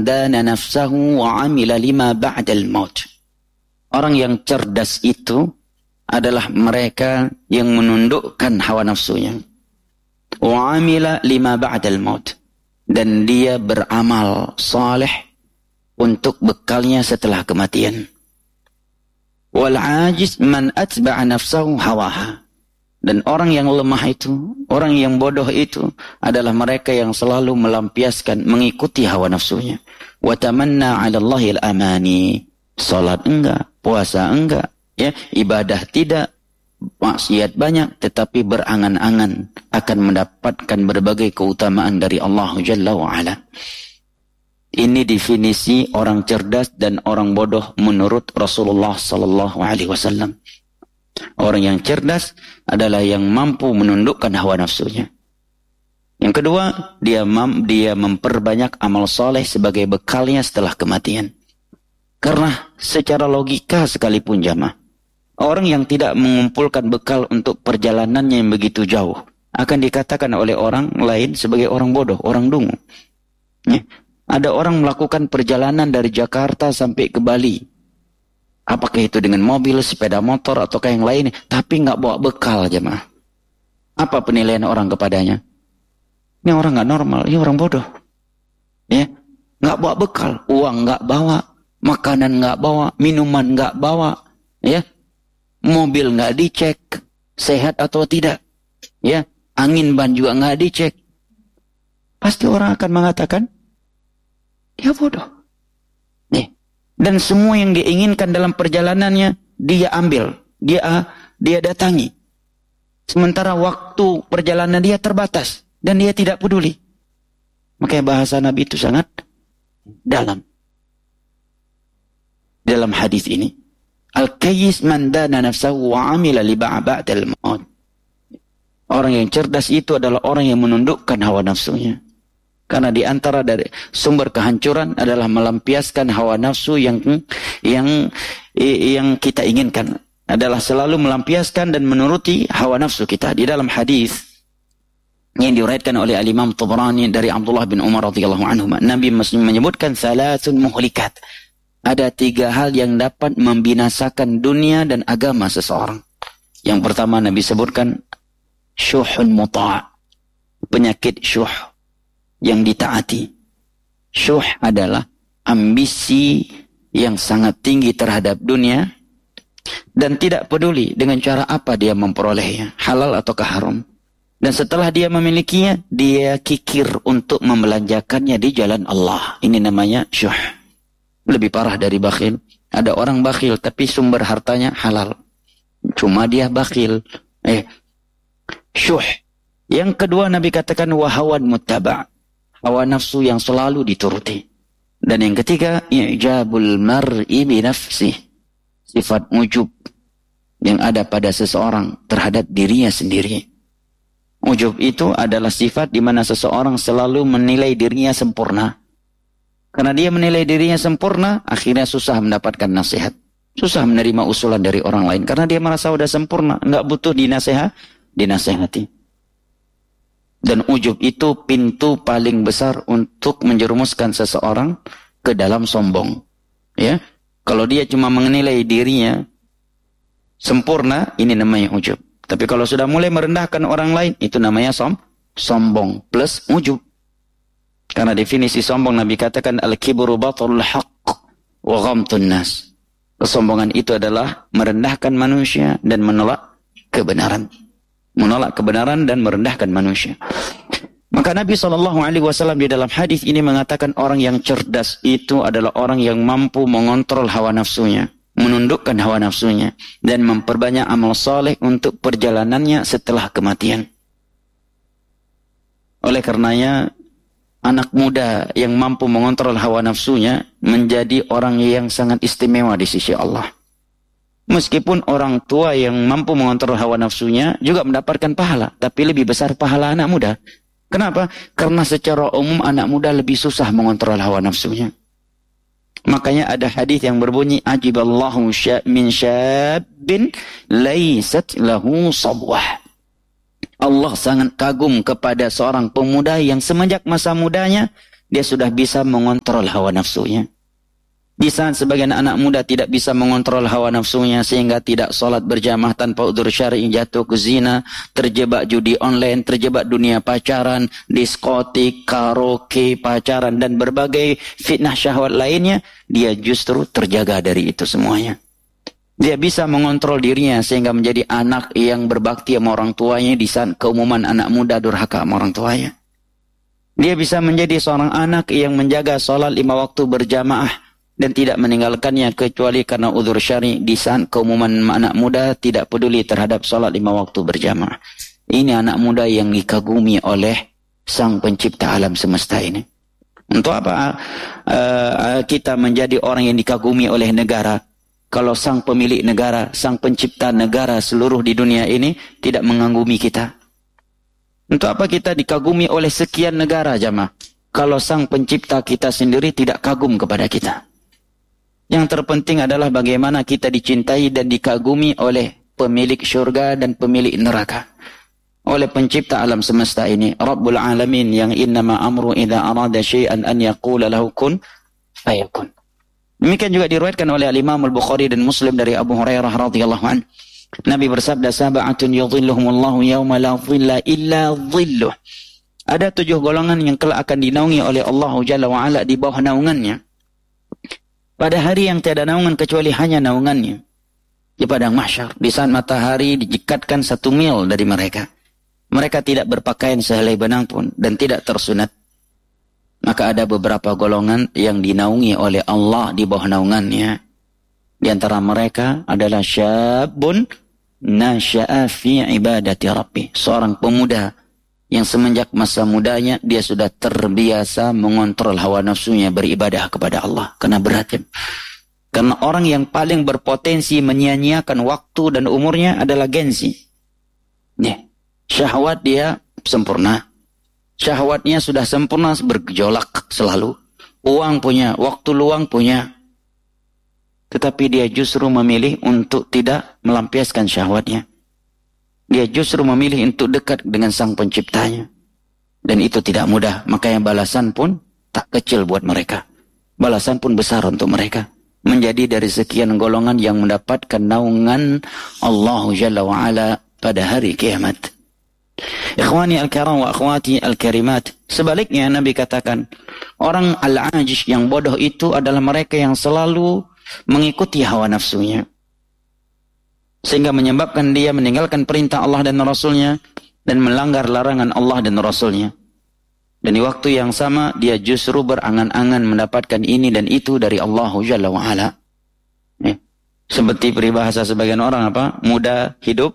man dana nafsahu wa amila lima ba'dal maut. Orang yang cerdas itu adalah mereka yang menundukkan hawa nafsunya. Wa amila lima ba'dal maut. Dan dia beramal saleh untuk bekalnya setelah kematian. Wal ajiz man atba'a nafsahu hawaha. Dan orang yang lemah itu, orang yang bodoh itu adalah mereka yang selalu melampiaskan, mengikuti hawa nafsunya. Wa tamanna 'ala Allahil amani. Salat enggak, puasa enggak, ya, ibadah tidak, maksiat banyak, tetapi berangan-angan akan mendapatkan berbagai keutamaan dari Allah Jalla wa Ala. Ini definisi orang cerdas dan orang bodoh menurut Rasulullah sallallahu alaihi wasallam. Orang yang cerdas adalah yang mampu menundukkan hawa nafsunya. Yang kedua, dia memperbanyak amal soleh sebagai bekalnya setelah kematian. Karena secara logika sekalipun jamaah, orang yang tidak mengumpulkan bekal untuk perjalanannya yang begitu jauh akan dikatakan oleh orang lain sebagai orang bodoh, orang dungu. Ya. Ada orang melakukan perjalanan dari Jakarta sampai ke Bali. Apakah itu dengan mobil, sepeda motor, ataukah yang lain, tapi nggak bawa bekal, jemaah. Apa penilaian orang kepadanya? Ini orang nggak normal, ini orang bodoh. Ya, nggak bawa bekal, uang nggak bawa, makanan nggak bawa, minuman nggak bawa, ya, mobil nggak dicek, sehat atau tidak, ya, angin ban juga nggak dicek. Pasti orang akan mengatakan, dia bodoh. Nih. Dan semua yang dia inginkan dalam perjalanannya, dia ambil. Dia datangi. Sementara waktu perjalanan dia terbatas. Dan dia tidak peduli. Makanya bahasa Nabi itu sangat dalam. Dalam hadis ini. Al-kayyis man dana nafsahu wa amila li ba'dal maut. Orang yang cerdas itu adalah orang yang menundukkan hawa nafsunya. Karena di antara dari sumber kehancuran adalah melampiaskan hawa nafsu yang kita inginkan. Adalah selalu melampiaskan dan menuruti hawa nafsu kita. Di dalam hadis yang diriwayatkan oleh Al-Imam Tabrani dari Abdullah bin Umar radhiyallahu anhu, Nabi menyebutkan salasun muhlikat. Ada 3 hal yang dapat membinasakan dunia dan agama seseorang. Yang pertama Nabi sebutkan syuhun muta', penyakit syuh yang ditaati. Syuh adalah ambisi yang sangat tinggi terhadap dunia dan tidak peduli dengan cara apa dia memperolehnya, halal ataukah haram. Dan setelah dia memilikinya, dia kikir untuk membelanjakannya di jalan Allah. Ini namanya syuh. Lebih parah dari bakhil. Ada orang bakhil tapi sumber hartanya halal. Cuma dia bakhil. Syuh. Yang kedua Nabi katakan wahawan muttaba'. Hawa nafsu yang selalu dituruti. Dan yang ketiga, i'jabul mar'i bi nafsih. Sifat ujub yang ada pada seseorang terhadap dirinya sendiri. Ujub itu adalah sifat di mana seseorang selalu menilai dirinya sempurna. Karena dia menilai dirinya sempurna, akhirnya susah mendapatkan nasihat. Susah menerima usulan dari orang lain. Karena dia merasa sudah sempurna, nggak butuh dinasehati. Dan ujub itu pintu paling besar untuk menjerumuskan seseorang ke dalam sombong. Ya, kalau dia cuma menilai dirinya sempurna, ini namanya ujub. Tapi kalau sudah mulai merendahkan orang lain, itu namanya sombong plus ujub. Karena definisi sombong Nabi katakan al-kibru batarul haqq wa ghamtun nas. Kesombongan itu adalah merendahkan manusia dan menolak kebenaran. Menolak kebenaran dan merendahkan manusia. Maka Nabi SAW di dalam hadis ini mengatakan orang yang cerdas itu adalah orang yang mampu mengontrol hawa nafsunya, menundukkan hawa nafsunya, dan memperbanyak amal soleh untuk perjalanannya setelah kematian. Oleh karenanya, anak muda yang mampu mengontrol hawa nafsunya menjadi orang yang sangat istimewa di sisi Allah. Meskipun orang tua yang mampu mengontrol hawa nafsunya juga mendapatkan pahala, tapi lebih besar pahala anak muda. Kenapa? Karena secara umum anak muda lebih susah mengontrol hawa nafsunya. Makanya ada hadis yang berbunyi ajiballahu min syabbin laysat lahu sabwah. Allah sangat kagum kepada seorang pemuda yang semenjak masa mudanya dia sudah bisa mengontrol hawa nafsunya. Di saat sebagian anak muda tidak bisa mengontrol hawa nafsunya sehingga tidak sholat berjamaah tanpa udzur syar'i, jatuh ke zina, terjebak judi online, terjebak dunia pacaran, diskotik, karaoke, pacaran, dan berbagai fitnah syahwat lainnya, dia justru terjaga dari itu semuanya. Dia bisa mengontrol dirinya sehingga menjadi anak yang berbakti sama orang tuanya di saat keumuman anak muda durhaka sama orang tuanya. Dia bisa menjadi seorang anak yang menjaga sholat 5 waktu berjamaah dan tidak meninggalkannya kecuali karena uzur syar'i di saat keumuman anak muda tidak peduli terhadap sholat 5 waktu berjamaah. Ini anak muda yang dikagumi oleh Sang Pencipta alam semesta ini. Untuk apa kita menjadi orang yang dikagumi oleh negara kalau Sang Pemilik negara, Sang Pencipta negara seluruh di dunia ini tidak mengagumi kita? Untuk apa kita dikagumi oleh sekian negara, jamaah, kalau Sang Pencipta kita sendiri tidak kagum kepada kita? Yang terpenting adalah bagaimana kita dicintai dan dikagumi oleh pemilik syurga dan pemilik neraka. Oleh Pencipta alam semesta ini, Rabbul Alamin, yang innama amru idza arada syai'an an yaqula lahu kun fayakun. Demikian juga diriwayatkan oleh Imam Al-Bukhari dan Muslim dari Abu Hurairah radhiyallahu anhu. Nabi bersabda, sab'atun yudhilluhumullahu yawma la dhilla illa dhilluh. Ada 7 golongan yang kelak akan dinaungi oleh Allah Jalla wa Ala di bawah naungannya pada hari yang tiada naungan kecuali hanya naungannya, di padang mahsyar, di saat matahari dijekatkan 1 mil dari mereka. Mereka tidak berpakaian sehelai benang pun dan tidak tersunat. Maka ada beberapa golongan yang dinaungi oleh Allah di bawah naungannya. Di antara mereka adalah syabun nasya'a fi ibadati rabbih, seorang pemuda yang semenjak masa mudanya dia sudah terbiasa mengontrol hawa nafsunya beribadah kepada Allah. Karena beratnya. Karena orang yang paling berpotensi menyia-nyiakan waktu dan umurnya adalah gengsi. Syahwat dia sempurna. Syahwatnya sudah sempurna, bergejolak selalu. Uang punya, waktu luang punya. Tetapi dia justru memilih untuk tidak melampiaskan syahwatnya. Dia justru memilih untuk dekat dengan Sang Penciptanya. Dan itu tidak mudah. Makanya balasan pun tak kecil buat mereka. Balasan pun besar untuk mereka. Menjadi dari sekian golongan yang mendapatkan naungan Allah Jalla wa'ala pada hari kiamat. Ikhwani al-karam wa akhwati al-karimat. Sebaliknya Nabi katakan, orang al-ajish yang bodoh itu adalah mereka yang selalu mengikuti hawa nafsunya. Sehingga menyebabkan dia meninggalkan perintah Allah dan Rasulnya dan melanggar larangan Allah dan Rasulnya. Dan di waktu yang sama dia justru berangan-angan mendapatkan ini dan itu dari Allah Jalla wa'ala. Seperti peribahasa sebagian orang apa? Muda hidup.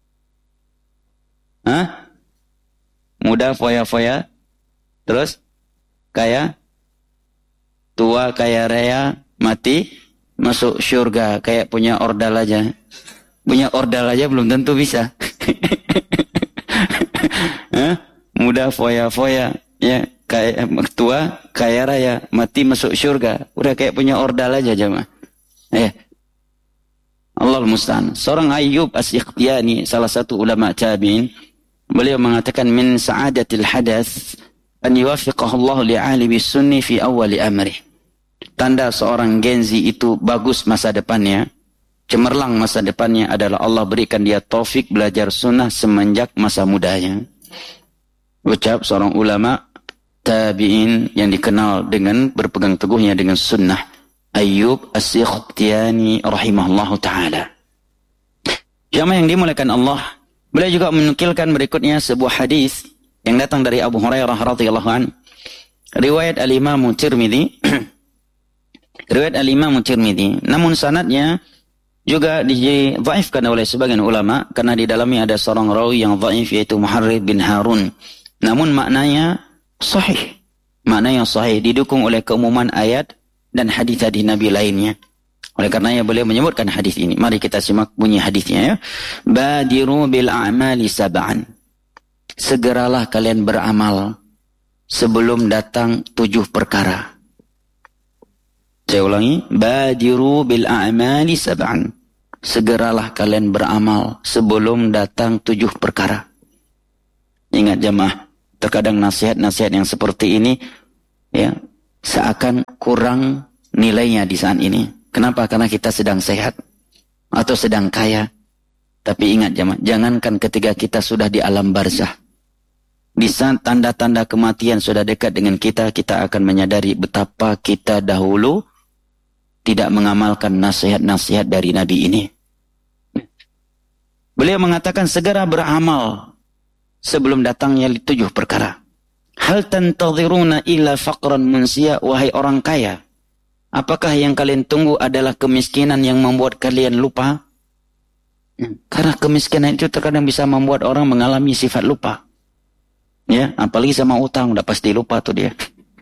Muda foya-foya. Terus kaya. Tua kaya raya. Mati masuk syurga. Kayak punya ordal aja. Punya ordal aja belum tentu bisa. Muda foya-foya, ya, kayak tua, kaya raya, mati masuk syurga. Udah kayak punya ordal aja jemaah. Allahul musta'an. Seorang Ayyub As-Sikhtiyani, salah satu ulama tabi'in, beliau mengatakan min sa'adatil hadath an yuwaffiqahu Allah li'alimi sunni fi awwali amrih. Tanda seorang genzi itu bagus masa depannya, cemerlang masa depannya adalah Allah berikan dia taufik belajar sunnah semenjak masa mudanya. Ucap seorang ulama tabi'in yang dikenal dengan berpegang teguhnya dengan sunnah, Ayyub As-Sikhtiyani rahimahullahu ta'ala. Jamaah yang dimuliakan Allah, beliau juga menukilkan berikutnya sebuah hadis yang datang dari Abu Hurairah radhiyallahu anhu. Riwayat Al-Imam Tirmidzi. Riwayat Al-Imam Tirmidzi, namun sanadnya juga didhaifkan oleh sebagian ulama karena di dalamnya ada seorang rawi yang dhaif yaitu Muharrid bin Harun. Namun maknanya sahih. Makna yang sahih didukung oleh keumuman ayat dan hadis-hadis Nabi lainnya. Oleh karenanya beliau menyebutkan hadis ini. Mari kita simak bunyi hadisnya ya. Badiru bil a'mali sab'an. Segeralah kalian beramal sebelum datang 7 perkara. Saya ulangi, badiru bil a'mali sab'an. Segeralah kalian beramal sebelum datang 7 perkara. Ingat jemaah, terkadang nasihat-nasihat yang seperti ini ya, seakan kurang nilainya di saat ini. Kenapa? Karena kita sedang sehat atau sedang kaya. Tapi ingat jemaah, jangankan ketika kita sudah di alam barzah. Di saat tanda-tanda kematian sudah dekat dengan kita, kita akan menyadari betapa kita dahulu tidak mengamalkan nasihat-nasihat dari Nabi ini. Beliau mengatakan segera beramal sebelum datangnya 7 perkara. Hal tantadhiruna illa faqran munsiya, wahai orang kaya. Apakah yang kalian tunggu adalah kemiskinan yang membuat kalian lupa? Karena kemiskinan itu terkadang bisa membuat orang mengalami sifat lupa. Ya, apalagi sama utang, udah pasti lupa tuh dia.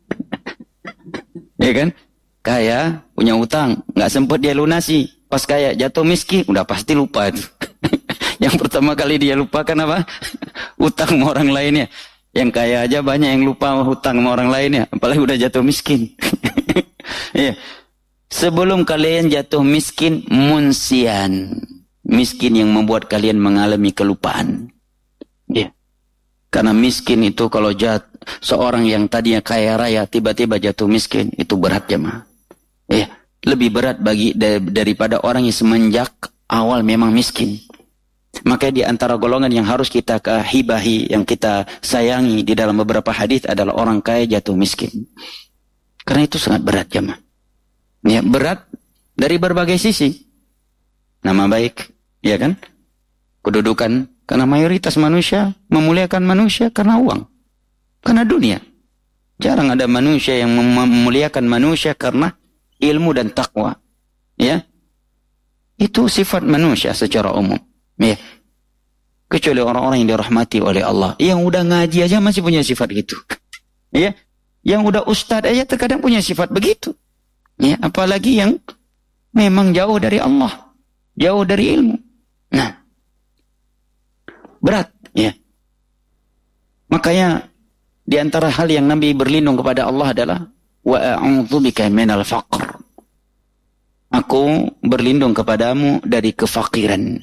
Ya kan? Kaya, punya utang, nggak sempat dia lunasi. Pas kaya jatuh miskin, udah pasti lupa itu. Yang pertama kali dia lupakan apa? Utang sama orang lainnya. Yang kaya aja banyak yang lupa hutang sama orang lainnya, apalagi udah jatuh miskin. Ya. Sebelum kalian jatuh miskin, munsian. Miskin yang membuat kalian mengalami kelupaan. Ya. Karena miskin itu kalau seorang yang tadinya kaya raya tiba-tiba jatuh miskin, itu berat jemaah. Ya, lebih berat daripada orang yang semenjak awal memang miskin. Maka di antara golongan yang harus kita hibahi, yang kita sayangi di dalam beberapa hadis adalah orang kaya jatuh miskin. Karena itu sangat berat jemaah. Ya, berat dari berbagai sisi. Nama baik, ya kan? Kedudukan, karena mayoritas manusia memuliakan manusia karena uang, karena dunia. Jarang ada manusia yang memuliakan manusia karena ilmu dan takwa. Ya, itu sifat manusia secara umum. Ya, kecuali orang-orang yang dirahmati oleh Allah, yang udah ngaji aja masih punya sifat gitu. Ya, yang udah ustadz aja terkadang punya sifat begitu. Ya, apalagi yang memang jauh dari Allah, jauh dari ilmu. Nah, berat, ya. Makanya di antara hal yang Nabi berlindung kepada Allah adalah wa a'udzubika minal faqr. Aku berlindung kepadamu dari kefakiran.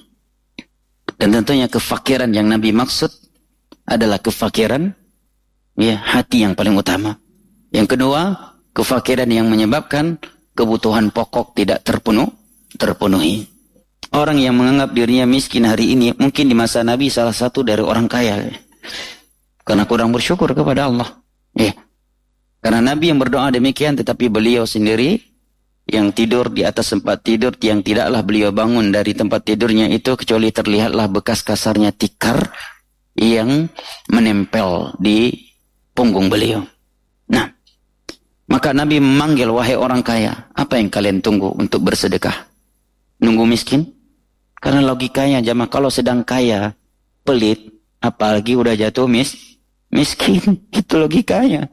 Dan tentunya kefakiran yang Nabi maksud adalah kefakiran, ya, hati yang paling utama. Yang kedua, kefakiran yang menyebabkan kebutuhan pokok tidak terpenuhi. Orang yang menganggap dirinya miskin hari ini mungkin di masa Nabi salah satu dari orang kaya. Karena kurang bersyukur kepada Allah. Ya. Karena Nabi yang berdoa demikian, tetapi beliau sendiri yang tidur di atas tempat tidur, yang tidaklah beliau bangun dari tempat tidurnya itu kecuali terlihatlah bekas kasarnya tikar yang menempel di punggung beliau. Nah, maka Nabi memanggil, wahai orang kaya, apa yang kalian tunggu untuk bersedekah? Nunggu miskin? Karena logikanya jamaah, kalau sedang kaya, pelit, apalagi udah jatuh miskin. Itu logikanya.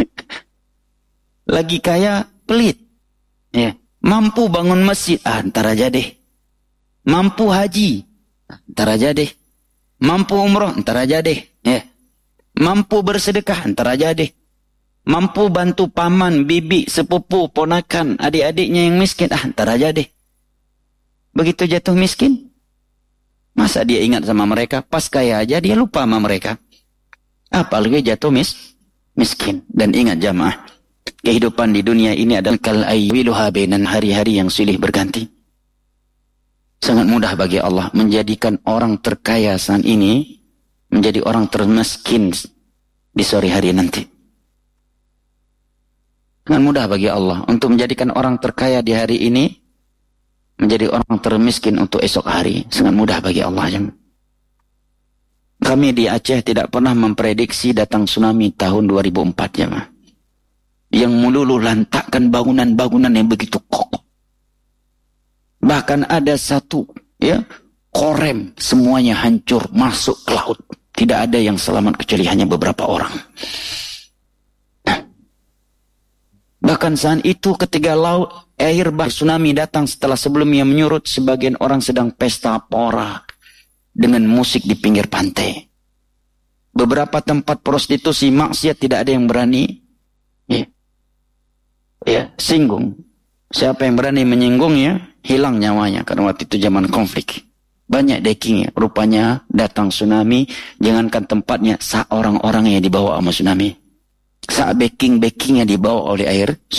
Lagi kaya, pelit. Ya. Mampu bangun masjid, ntar aja deh. Mampu haji, ntar aja deh. Mampu umroh, ntar aja deh. Ya. Mampu bersedekah, ntar aja deh. Mampu bantu paman, bibi, sepupu, ponakan, adik-adiknya yang miskin, ntar aja deh. Begitu jatuh miskin, masa dia ingat sama mereka? Pas kaya aja dia lupa sama mereka. Apalagi jatuh miskin. Dan ingat jamaah, kehidupan di dunia ini adalah kal aywiluha bainan, hari-hari yang silih berganti. Sangat mudah bagi Allah menjadikan orang terkaya saat ini menjadi orang termiskin di sore hari nanti. Sangat mudah bagi Allah untuk menjadikan orang terkaya di hari ini menjadi orang termiskin untuk esok hari. Sangat mudah bagi Allah. Kami di Aceh tidak pernah memprediksi datang tsunami tahun 2004 ya, Ma. Yang meluluh lantakkan bangunan-bangunan yang begitu kokoh. Bahkan ada satu, ya, korem, semuanya hancur, masuk ke laut. Tidak ada yang selamat kecuali hanya beberapa orang. Bahkan saat itu ketika air bah tsunami datang setelah sebelumnya menyurut, sebagian orang sedang pesta pora dengan musik di pinggir pantai. Beberapa tempat prostitusi maksiat tidak ada yang berani singgung. Siapa yang berani menyinggungnya, hilang nyawanya. Karena waktu itu zaman konflik. Banyak dekingnya. Rupanya datang tsunami, jangankan tempatnya, orang-orang yang dibawa sama tsunami. saat baking-bakingnya dibawa oleh air